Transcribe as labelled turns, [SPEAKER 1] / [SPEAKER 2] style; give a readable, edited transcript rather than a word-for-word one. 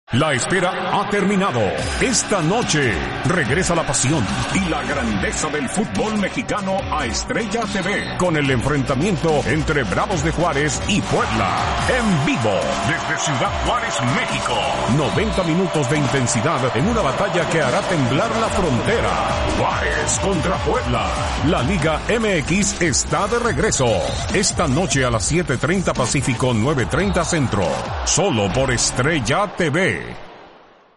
[SPEAKER 1] La espera ha terminado. Esta noche regresa la pasión y la grandeza del fútbol mexicano a Estrella TV con el enfrentamiento entre Bravos de Juárez y Puebla. En vivo desde Ciudad Juárez, México. 90 minutos de intensidad en una batalla que hará temblar la frontera. Juárez contra Puebla. La Liga MX está de regreso. Esta noche a las 7:30 Pacífico, 9:30 Centro. Solo por Estrella TV.